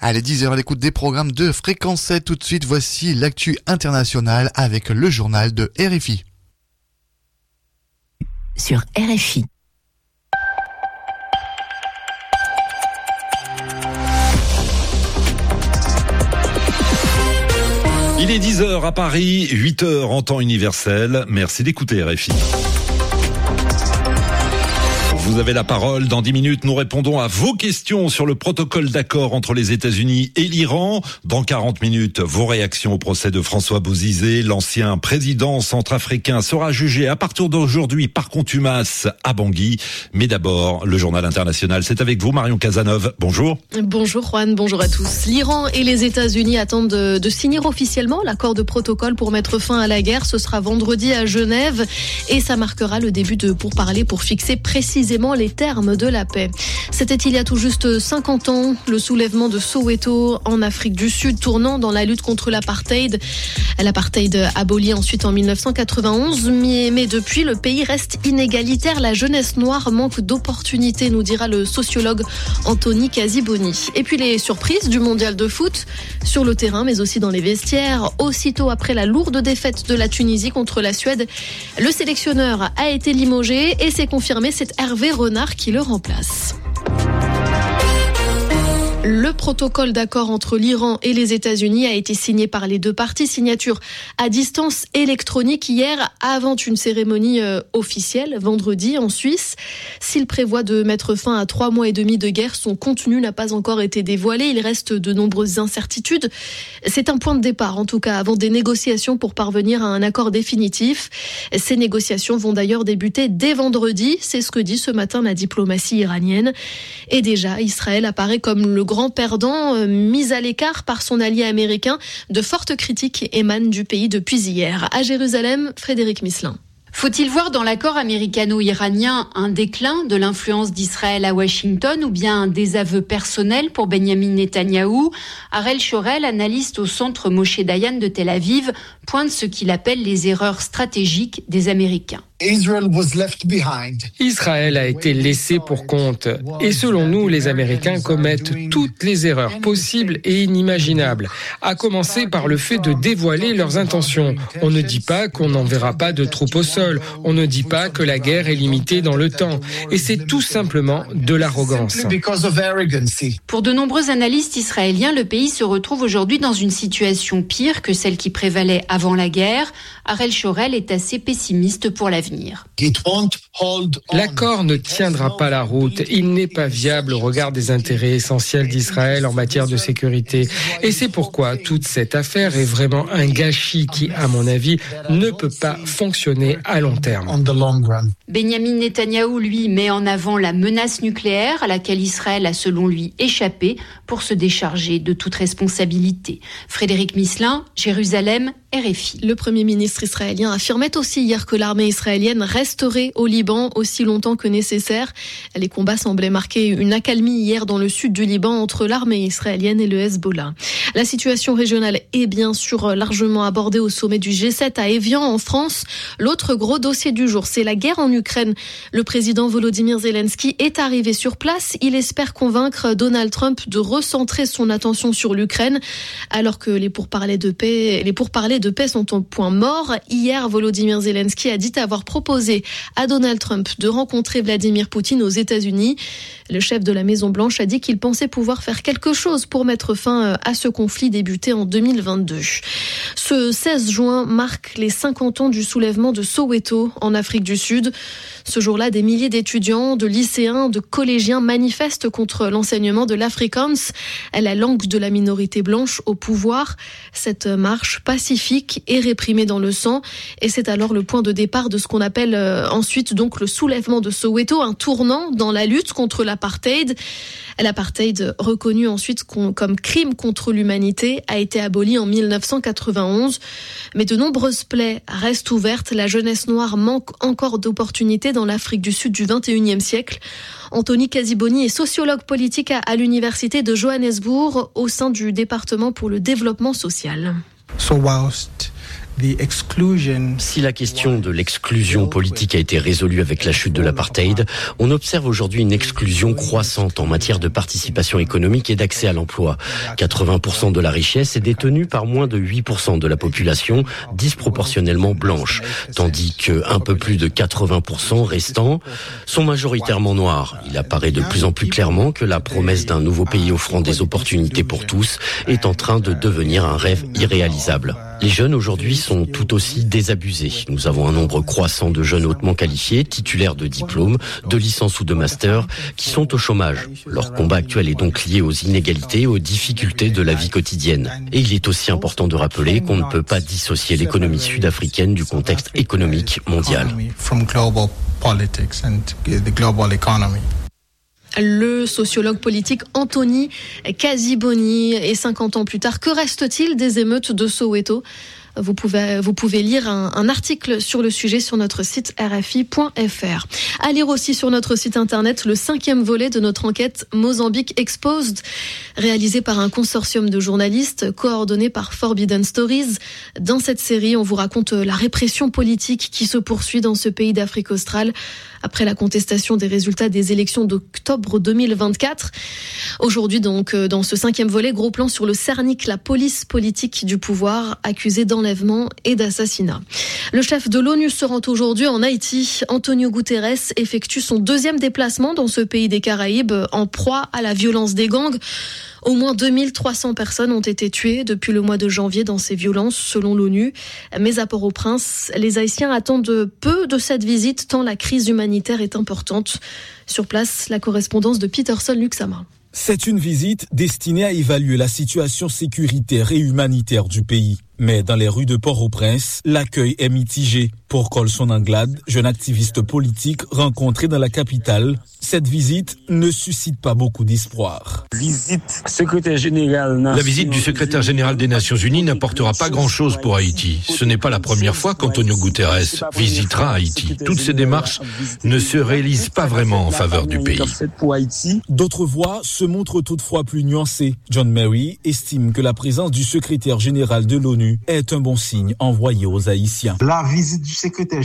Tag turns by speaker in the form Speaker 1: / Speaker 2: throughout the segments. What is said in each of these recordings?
Speaker 1: Allez, 10h à l'écoute des programmes de Fréquence 7. Tout de suite, voici l'actu internationale avec le journal de RFI.
Speaker 2: Sur RFI.
Speaker 3: Il est 10h à Paris, 8h en temps universel. Merci d'écouter RFI. Vous avez la parole. Dans 10 minutes, nous répondons à vos questions sur le protocole d'accord entre les États-Unis et l'Iran. Dans 40 minutes, vos réactions au procès de François Bozizé. L'ancien président centrafricain sera jugé à partir d'aujourd'hui par contumace à Bangui. Mais d'abord, le journal international. C'est avec vous, Marion Cazeneuve. Bonjour.
Speaker 4: Bonjour Juan, bonjour à tous. L'Iran et les États-Unis attendent de signer officiellement l'accord de protocole pour mettre fin à la guerre. Ce sera vendredi à Genève et ça marquera le début de pourparlers pour fixer précisément les termes de la paix. C'était il y a tout juste 50 ans, le soulèvement de Soweto en Afrique du Sud tournant dans la lutte contre l'apartheid. L'apartheid aboli ensuite en 1991, mais depuis le pays reste inégalitaire. La jeunesse noire manque d'opportunités, nous dira le sociologue Anthony Casiboni. Et puis les surprises du mondial de foot sur le terrain mais aussi dans les vestiaires. Aussitôt après la lourde défaite de la Tunisie contre la Suède, le sélectionneur a été limogé et c'est confirmé, c'est Hervé Renard qui le remplace. Le protocole d'accord entre l'Iran et les États-Unis a été signé par les deux parties. Signature à distance électronique hier avant une cérémonie officielle vendredi en Suisse. S'il prévoit de mettre fin à 3 mois et demi de guerre, son contenu n'a pas encore été dévoilé. Il reste de nombreuses incertitudes. C'est un point de départ en tout cas avant des négociations pour parvenir à un accord définitif. Ces négociations vont d'ailleurs débuter dès vendredi. C'est ce que dit ce matin la diplomatie iranienne. Et déjà, Israël apparaît comme le grand perdant, mis à l'écart par son allié américain. De fortes critiques émanent du pays depuis hier. À Jérusalem, Frédéric Misselin.
Speaker 5: Faut-il voir dans l'accord américano-iranien un déclin de l'influence d'Israël à Washington ou bien un désaveu personnel pour Benyamin Netanyahou ? Harel Shorel, analyste au centre Moshe Dayan de Tel Aviv, pointe ce qu'il appelle les erreurs stratégiques des Américains.
Speaker 6: Israël a été laissé pour compte. Et selon nous, les Américains commettent toutes les erreurs possibles et inimaginables. À commencer par le fait de dévoiler leurs intentions. On ne dit pas qu'on n'enverra pas de troupes au sol. On ne dit pas que la guerre est limitée dans le temps. Et c'est tout simplement de l'arrogance.
Speaker 5: Pour de nombreux analystes israéliens, le pays se retrouve aujourd'hui dans une situation pire que celle qui prévalait avant la guerre. Harel Shorel est assez pessimiste pour l'avenir.
Speaker 6: L'accord ne tiendra pas la route. Il n'est pas viable au regard des intérêts essentiels d'Israël en matière de sécurité. Et c'est pourquoi toute cette affaire est vraiment un gâchis qui, à mon avis, ne peut pas fonctionner à long terme.
Speaker 5: Benyamin Netanyahou, lui, met en avant la menace nucléaire à laquelle Israël a, selon lui, échappé pour se décharger de toute responsabilité. Frédéric Misselin, Jérusalem, RFI.
Speaker 4: Le Premier ministre israélien affirmait aussi hier que l'armée israélienne resterait au Liban aussi longtemps que nécessaire. Les combats semblaient marquer une accalmie hier dans le sud du Liban entre l'armée israélienne et le Hezbollah. La situation régionale est bien sûr largement abordée au sommet du G7 à Évian en France. L'autre gros dossier du jour, c'est la guerre en Ukraine. Le président Volodymyr Zelensky est arrivé sur place. Il espère convaincre Donald Trump de recentrer son attention sur l'Ukraine alors que les pourparlers de paix sont au point mort. Hier, Volodymyr Zelensky a dit avoir proposé à Donald Trump de rencontrer Vladimir Poutine aux États-Unis. Le chef de la Maison-Blanche a dit qu'il pensait pouvoir faire quelque chose pour mettre fin à ce conflit débuté en 2022. Ce 16 juin marque les 50 ans du soulèvement de Soweto en Afrique du Sud. Ce jour-là, des milliers d'étudiants, de lycéens, de collégiens manifestent contre l'enseignement de l'Afrikaans, la langue de la minorité blanche au pouvoir. Cette marche pacifique est réprimée dans le sang et c'est alors le point de départ de ce qu'on appelle ensuite donc le soulèvement de Soweto, un tournant dans la lutte contre l'apartheid. L'apartheid, reconnu ensuite comme crime contre l'humanité, a été aboli en 1991. Mais de nombreuses plaies restent ouvertes. La jeunesse noire manque encore d'opportunités dans l'Afrique du Sud du XXIe siècle. Anthony Casiboni est sociologue politique à l'université de Johannesburg au sein du département pour le développement social.
Speaker 7: So whilst
Speaker 2: Si la question de l'exclusion politique a été résolue avec la chute de l'apartheid, on observe aujourd'hui une exclusion croissante en matière de participation économique et d'accès à l'emploi. 80% de la richesse est détenue par moins de 8% de la population, disproportionnellement blanche, tandis que un peu plus de 80% restants sont majoritairement noirs. Il apparaît de plus en plus clairement que la promesse d'un nouveau pays offrant des opportunités pour tous est en train de devenir un rêve irréalisable. Les jeunes aujourd'hui sont tout aussi désabusés. Nous avons un nombre croissant de jeunes hautement qualifiés, titulaires de diplômes, de licences ou de masters, qui sont au chômage. Leur combat actuel est donc lié aux inégalités et aux difficultés de la vie quotidienne. Et il est aussi important de rappeler qu'on ne peut pas dissocier l'économie sud-africaine du contexte économique mondial.
Speaker 4: Le sociologue politique Anthony Kasiboni. Et 50 ans plus tard, que reste-t-il des émeutes de Soweto ? Vous pouvez lire un article sur le sujet sur notre site rfi.fr. À lire aussi sur notre site internet le 5e volet de notre enquête Mozambique Exposed, réalisé par un consortium de journalistes coordonné par Forbidden Stories. Dans cette série, on vous raconte la répression politique qui se poursuit dans ce pays d'Afrique australe après la contestation des résultats des élections d'octobre 2024. Aujourd'hui donc, dans ce 5e volet, gros plan sur le Cernic, la police politique du pouvoir, accusée d'enlèvement et d'assassinat. Le chef de l'ONU se rend aujourd'hui en Haïti. Antonio Guterres effectue son 2e déplacement dans ce pays des Caraïbes en proie à la violence des gangs. Au moins 2300 personnes ont été tuées depuis le mois de janvier dans ces violences, selon l'ONU. Mais à Port-au-Prince, les Haïtiens attendent peu de cette visite, tant la crise humanitaire est importante. Sur place, la correspondance de Peterson Luxama.
Speaker 7: C'est une visite destinée à évaluer la situation sécuritaire et humanitaire du pays. Mais dans les rues de Port-au-Prince, l'accueil est mitigé. Pour Colson Anglade, jeune activiste politique rencontré dans la capitale, cette visite ne suscite pas beaucoup d'espoir.
Speaker 8: La visite du secrétaire général des Nations Unies n'apportera pas grand-chose pour Haïti. Ce n'est pas la première fois qu'Antonio Guterres visitera Haïti. Toutes ces démarches ne se réalisent pas vraiment en faveur du pays.
Speaker 7: D'autres voix se montrent toutefois plus nuancées. John Mary estime que la présence du secrétaire général de l'ONU est un bon signe envoyé aux Haïtiens.
Speaker 9: La visite du secrétaire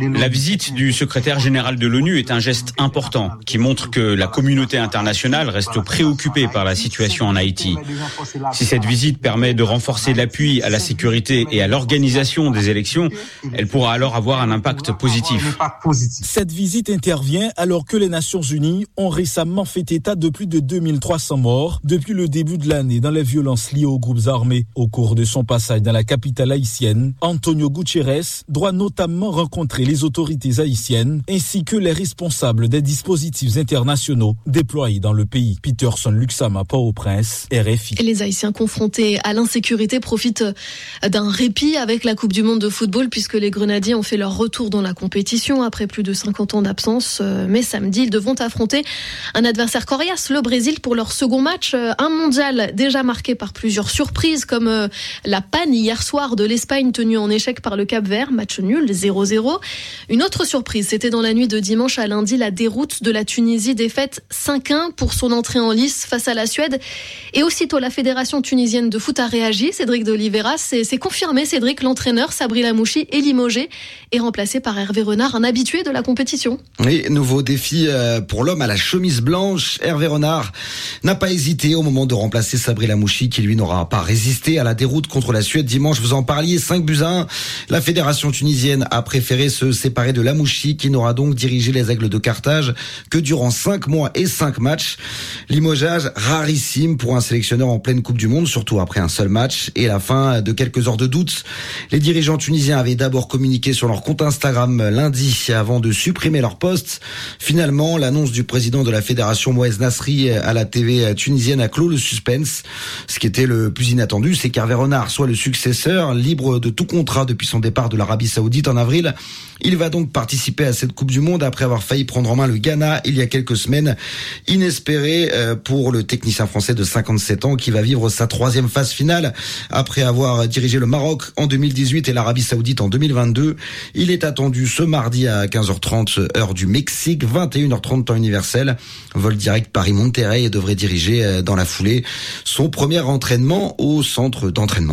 Speaker 9: général de l'ONU est un geste important qui montre que la communauté internationale reste préoccupée par la situation en Haïti. Si cette visite permet de renforcer l'appui à la sécurité et à l'organisation des élections, elle pourra alors avoir un impact positif.
Speaker 7: Cette visite intervient alors que les Nations Unies ont récemment fait état de plus de 2300 morts depuis le début de l'année dans les violences liées aux groupes armés. Au cours de son passage dans la capitale haïtienne, Antonio Guterres doit notamment rencontrer les autorités haïtiennes ainsi que les responsables des dispositifs internationaux déployés dans le pays. Peterson Luxama, Port-au-Prince, RFI.
Speaker 4: Et les Haïtiens confrontés à l'insécurité profitent d'un répit avec la Coupe du Monde de football puisque les Grenadiers ont fait leur retour dans la compétition après plus de 50 ans d'absence. Mais samedi, ils devront affronter un adversaire coriace, le Brésil, pour leur second match. Un mondial déjà marqué par plusieurs surprises comme la panne hier soir de l'Espagne tenue en échec par le Cap-Vert, match nul, 0-0. Une autre surprise, c'était dans la nuit de dimanche à lundi la déroute de la Tunisie, défaite 5-1 pour son entrée en lice face à la Suède. Et aussitôt, la Fédération tunisienne de foot a réagi. Cédric de Oliveira, c'est confirmé. Cédric, l'entraîneur, Sabri Lamouchi, est limogé et remplacé par Hervé Renard, un habitué de la compétition.
Speaker 10: Et nouveau défi pour l'homme à la chemise blanche. Hervé Renard n'a pas hésité au moment de remplacer Sabri Lamouchi, qui lui n'aura pas résisté à la déroute contre la Suède dimanche. Vous en parliez, 5-1. La Fédération tunisienne a préféré se séparer de Lamouchi, qui n'aura donc dirigé les Aigles de Carthage que durant 5 mois et 5 matchs. Limogeage rarissime pour un sélectionneur en pleine Coupe du Monde, surtout après un seul match et la fin de quelques heures de doute. Les dirigeants tunisiens avaient d'abord communiqué sur leur compte Instagram lundi avant de supprimer leur poste. Finalement, l'annonce du président de la fédération, Moez Nasri, à la TV tunisienne a clos le suspense. Ce qui était le plus inattendu, c'est qu'Hervé Renard soit le successeur, libre de tout contrat depuis son départ de l'Arabie Saoudite en avril. Il va donc participer à cette Coupe du Monde après avoir failli prendre en main le Ghana il y a quelques semaines. Inespéré pour le technicien français de 57 ans qui va vivre sa 3e phase finale après avoir dirigé le Maroc en 2018 et l'Arabie Saoudite en 2022. Il est attendu ce mardi à 15h30 heure du Mexique, 21h30 temps universel. Vol direct Paris-Monterrey et devrait diriger dans la foulée son premier entraînement au centre d'entraînement des Raiders.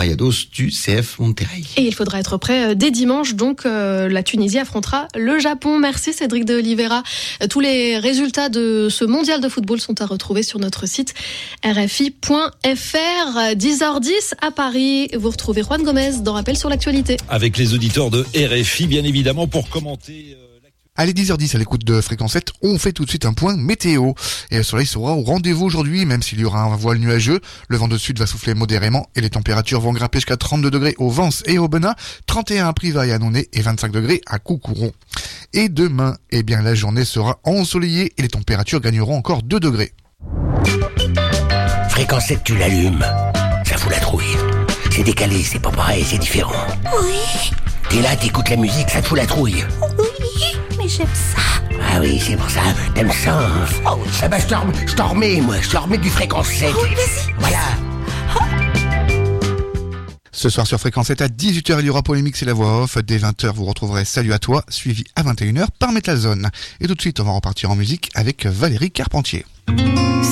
Speaker 10: Rayados du CF Monterrey.
Speaker 4: Et il faudra être prêt dès dimanche, donc la Tunisie affrontera le Japon. Merci Cédric de Oliveira. Tous les résultats de ce mondial de football sont à retrouver sur notre site rfi.fr. 10h10 à Paris, vous retrouvez Juan Gomez dans Rappel sur l'actualité.
Speaker 3: Avec les auditeurs de RFI, bien évidemment, pour commenter...
Speaker 1: Allez, 10h10 à l'écoute de Fréquence 7, on fait tout de suite un point météo. Et le soleil sera au rendez-vous aujourd'hui, même s'il y aura un voile nuageux. Le vent de sud va souffler modérément et les températures vont grimper jusqu'à 32 degrés au Vence et au Benin, 31 à Privas et à Nonnet et 25 degrés à Coucouron. Et demain, la journée sera ensoleillée et les températures gagneront encore 2 degrés.
Speaker 11: Fréquence 7, tu l'allumes. Ça fout la trouille. C'est décalé, c'est pas pareil, c'est différent.
Speaker 12: Oui.
Speaker 11: T'es là, t'écoutes la musique, ça te fout la trouille.
Speaker 12: Oui, mais j'aime ça.
Speaker 11: Ah oui, c'est pour ça, t'aimes ça, hein.
Speaker 12: Oh oui.
Speaker 11: Ah bah je t'en remets, moi, je t'en remets du Fréquence 7.
Speaker 12: Oh, vas-y.
Speaker 11: Voilà.
Speaker 1: Ce soir sur Fréquence 7 à 18h, il y aura Polémique, c'est la voix off. Dès 20h, vous retrouverez Salut à toi, suivi à 21h par Metal Zone. Et tout de suite, on va repartir en musique avec Valérie Carpentier.